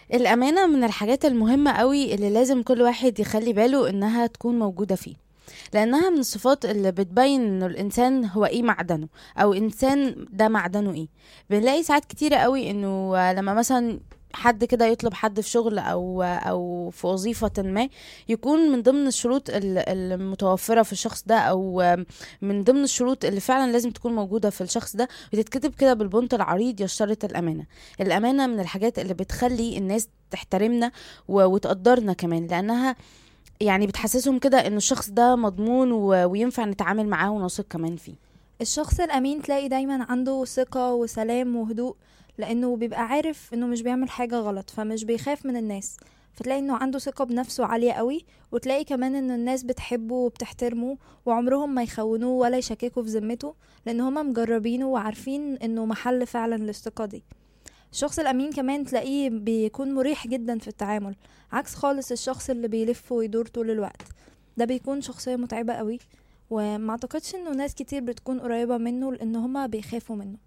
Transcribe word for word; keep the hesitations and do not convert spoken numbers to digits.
الأمانة من الحاجات المهمة قوي اللي لازم كل واحد يخلي باله إنها تكون موجودة فيه، لأنها من الصفات اللي بتبين إنه الإنسان هو إيه معدنه، أو إنسان ده معدنه إيه. بنلاقي ساعات كتيرة قوي إنه لما مثلا حد كده يطلب حد في شغل او او في وظيفة ما، يكون من ضمن الشروط ال- المتوفرة في الشخص ده، او من ضمن الشروط اللي فعلا لازم تكون موجودة في الشخص ده، بتتكتب كده بالبنط العريض: يشترط الأمانة. الأمانة من الحاجات اللي بتخلي الناس تحترمنا و- وتقدرنا كمان، لأنها يعني بتحسسهم كده إن الشخص ده مضمون و- وينفع نتعامل معاه ونثق كمان فيه. الشخص الأمين تلاقي دايما عنده ثقة وسلام وهدوء، لأنه بيبقى عارف إنه مش بيعمل حاجة غلط، فمش بيخاف من الناس. فتلاقي إنه عنده ثقة بنفسه عالية قوي، وتلاقي كمان إن الناس بتحبه وبتحترمه، وعمرهم ما يخونوه ولا يشككوا في ذمته، لأن هما مجربينه وعارفين إنه محل فعلا للثقة دي. الشخص الأمين كمان تلاقيه بيكون مريح جدا في التعامل، عكس خالص الشخص اللي بيلف ويدور طول الوقت. ده بيكون شخصية متعبة قوي، وما اعتقدش انه ناس كتير بتكون قريبة منه لان هما بيخافوا منه.